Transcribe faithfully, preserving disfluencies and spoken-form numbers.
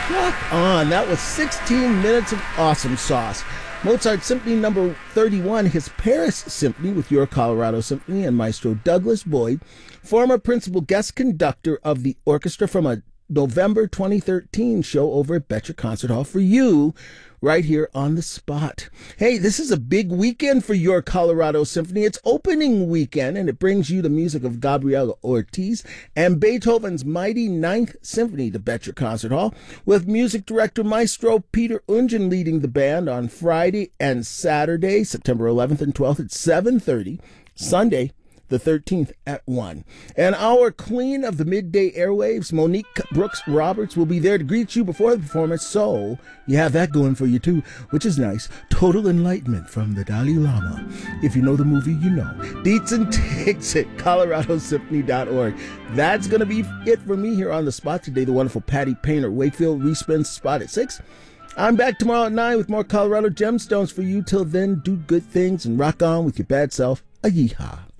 Rock on. That was sixteen minutes of awesome sauce. Mozart Symphony Number thirty-one, his Paris Symphony with Your Colorado Symphony and Maestro Douglas Boyd, former principal guest conductor of the orchestra, from a November twenty thirteen show over at Betcher Concert Hall for you right here on the spot. Hey, this is a big weekend for Your Colorado Symphony. It's opening weekend, and it brings you the music of Gabriela Ortiz and Beethoven's mighty Ninth Symphony to Betcher Concert Hall, with music director Maestro Peter Ungen leading the band on Friday and Saturday, September eleventh and twelfth at seven thirty, Sunday the thirteenth at one. And our queen of the midday airwaves, Monique Brooks Roberts, will be there to greet you before the performance, so you have that going for you too, which is nice. Total enlightenment from the Dalai Lama. If you know the movie, you know. Deets and tickets at colorado symphony dot org. That's going to be it for me here on the spot today. The wonderful Patty Painter Wakefield respins spot at six. I'm back tomorrow at nine with more Colorado Gemstones for you. Till then, do good things and rock on with your bad self. A yeehaw.